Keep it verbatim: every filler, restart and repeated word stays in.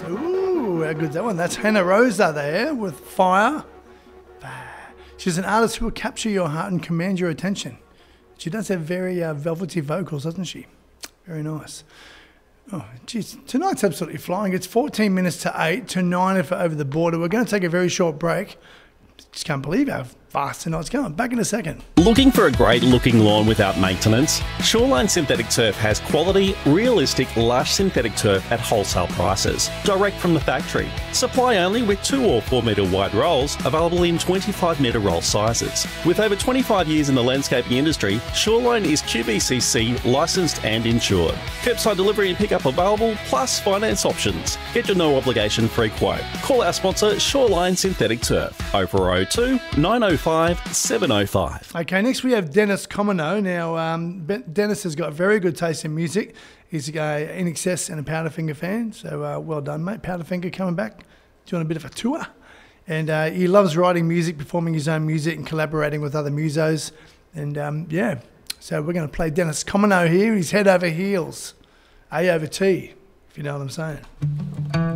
Ooh, how good's that one? That's Hannah Rosa there with Fire. She's an artist who will capture your heart and command your attention. She does have very uh, velvety vocals, doesn't she? Very nice. Oh, geez, tonight's absolutely flying. It's fourteen minutes to eight, to nine if we're over the border. We're going to take a very short break. Just can't believe how fast tonight's going. Back in a second. Looking for a great looking lawn without maintenance? Shoreline Synthetic Turf has quality, realistic, lush synthetic turf at wholesale prices, direct from the factory. Supply only with two or four metre wide rolls, available in twenty-five metre roll sizes. With over twenty-five years in the landscaping industry, Shoreline is Q B C C licensed and insured. Curbside delivery and pickup available, plus finance options. Get your no obligation free quote. Call our sponsor Shoreline Synthetic Turf, oh four oh two, nine oh five, seven oh five. Okay, next we have Dennis Comino. Now, um, Ben- Dennis has got very good taste in music. He's a I N X S and a Powderfinger fan, so uh, well done, mate. Powderfinger coming back, doing a bit of a tour. And uh, he loves writing music, performing his own music and collaborating with other musos. And um, yeah, so we're going to play Dennis Comino here. He's Head Over Heels, A over T, if you know what I'm saying.